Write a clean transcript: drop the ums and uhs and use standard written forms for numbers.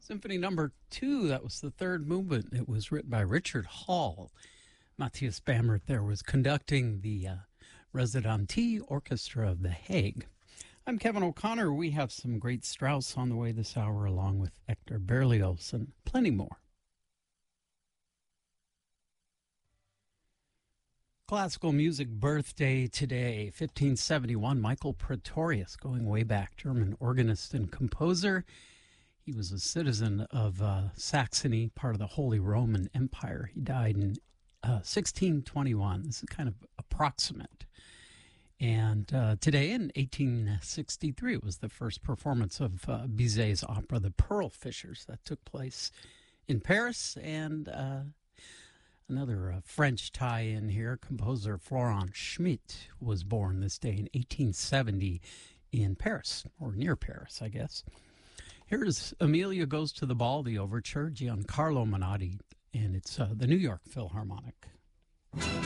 Symphony number 2, that was the third movement. It was written by Richard Hall. Matthias Bamert there was conducting the Residenti Orchestra of The Hague. I'm Kevin O'Connor. We have some great Strauss on the way this hour, along with Hector Berlioz and plenty more. Classical music birthday today, 1571, Michael Praetorius, going way back, German organist and composer. He was a citizen of Saxony, part of the Holy Roman Empire. He died in 1621. This is kind of approximate. And today, in 1863, it was the first performance of Bizet's opera, The Pearl Fishers, that took place in Paris. And another French tie-in here, composer Florent Schmitt was born this day in 1870 in Paris, or near Paris, I guess. Here's Amelia Goes to the Ball, the overture, Giancarlo Menotti, and it's the New York Philharmonic.